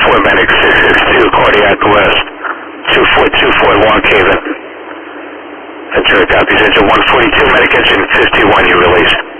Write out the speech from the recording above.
2-4 medic, 662, cardiac arrest. 2-4, long Haven. Ventura copies engine 142, medic engine 51, you released.